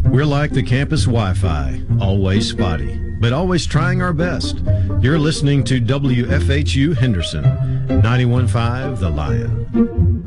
We're like the campus Wi-Fi, always spotty, but always trying our best. You're listening to WFHU Henderson, 91.5 The Lion.